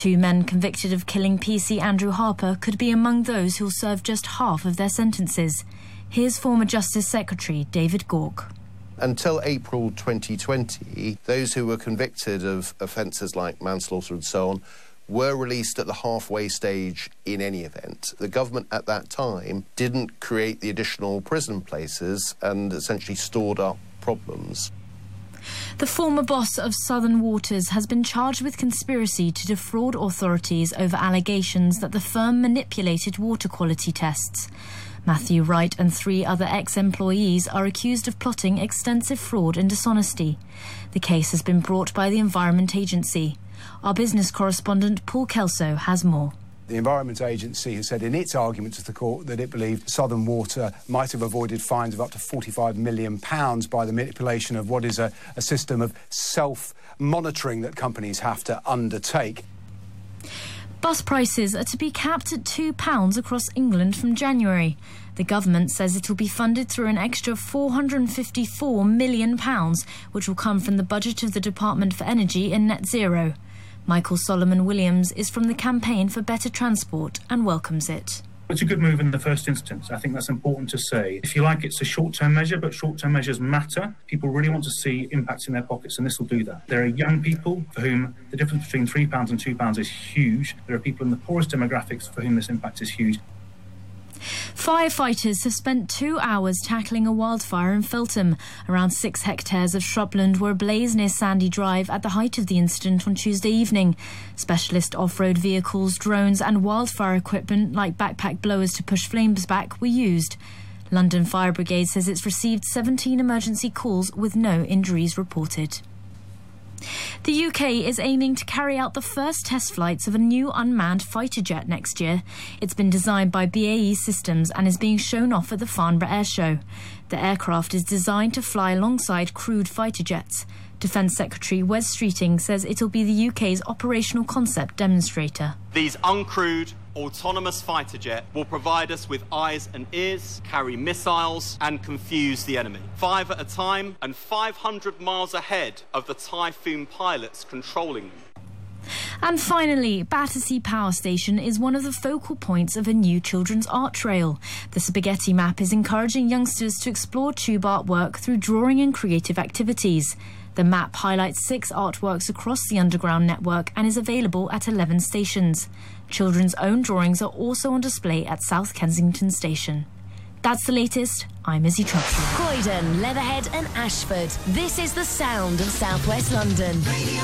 Two men convicted of killing PC Andrew Harper could be among those who'll serve just half of their sentences. Here's former Justice Secretary David Gauke. Until April 2020, those who were convicted of offences like manslaughter and so on were released at the halfway stage in any event. The government at that time didn't create the additional prison places and essentially stored up problems. The former boss of Southern Waters has been charged with conspiracy to defraud authorities over allegations that the firm manipulated water quality tests. Matthew Wright and 3 other ex-employees are accused of plotting extensive fraud and dishonesty. The case has been brought by the Environment Agency. Our business correspondent Paul Kelso has more. The Environment Agency has said in its argument to the court that it believed Southern Water might have avoided fines of up to £45 million by the manipulation of what is a system of self-monitoring that companies have to undertake. Bus prices are to be capped at £2 across England from January. The government says it will be funded through an extra £454 million, which will come from the budget of the Department for Energy and Net Zero. Michael Solomon Williams is from the Campaign for Better Transport and welcomes it. It's a good move in the first instance. I think that's important to say. If you like, it's a short-term measure, but short-term measures matter. People really want to see impacts in their pockets, and this will do that. There are young people for whom the difference between £3 and £2 is huge. There are people in the poorest demographics for whom this impact is huge. Firefighters have spent 2 hours tackling a wildfire in Feltham. Around 6 hectares of shrubland were ablaze near Sandy Drive at the height of the incident on Tuesday evening. Specialist off-road vehicles, drones and wildfire equipment like backpack blowers to push flames back were used. London Fire Brigade says it's received 17 emergency calls with no injuries reported. The UK is aiming to carry out the first test flights of a new unmanned fighter jet next year. It's been designed by BAE Systems and is being shown off at the Farnborough Air Show. The aircraft is designed to fly alongside crewed fighter jets. Defence Secretary Wes Streeting says it'll be the UK's operational concept demonstrator. These uncrewed, autonomous fighter jet will provide us with eyes and ears, carry missiles and confuse the enemy. 5 at a time and 500 miles ahead of the Typhoon pilots controlling them. And finally, Battersea Power Station is one of the focal points of a new children's art trail. The Spaghetti Map is encouraging youngsters to explore tube artwork through drawing and creative activities. The map highlights 6 artworks across the underground network and is available at 11 stations. Children's own drawings are also on display at South Kensington Station. That's the latest. I'm Izzy Trumpshaw. Croydon, Leatherhead and Ashford. This is the sound of South West London.